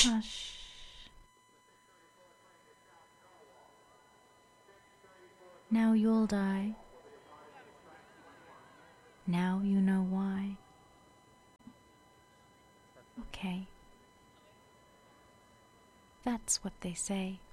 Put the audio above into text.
Hush. Now you'll die. Now you know why. Okay. That's what they say.